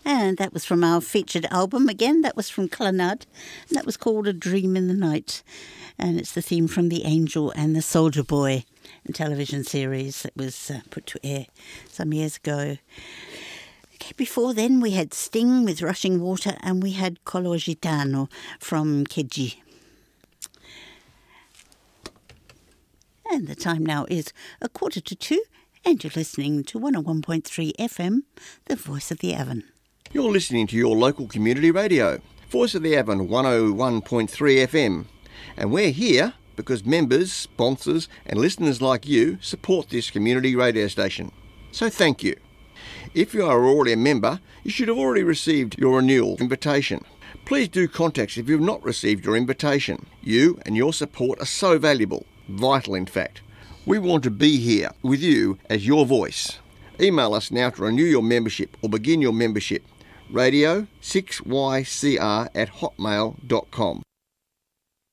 And that was from our featured album again. That was from Clannad, and that was called A Dream in the Night. And it's the theme from The Angel and the Soldier Boy, a television series that was put to air some years ago. Okay, before then we had Sting with Rushing Water, and we had Color Gitano from Keji. And the time now is 1:45, and you're listening to 101.3 FM, the Voice of the Avon. You're listening to your local community radio, Voice of the Avon 101.3 FM. And we're here because members, sponsors and listeners like you support this community radio station. So thank you. If you are already a member, you should have already received your renewal invitation. Please do contact us if you have not received your invitation. You and your support are so valuable, vital in fact. We want to be here with you as your voice. Email us now to renew your membership or begin your membership. Radio6ycr@hotmail.com.